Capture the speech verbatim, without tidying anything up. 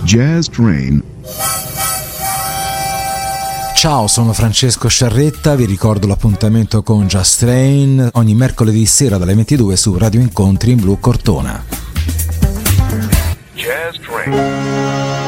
Jazz Train. Ciao, sono Francesco Sciarretta, vi ricordo l'appuntamento con Jazz Train ogni mercoledì sera dalle ventidue su Radio Incontri in Blu Cortona. Jazz Train.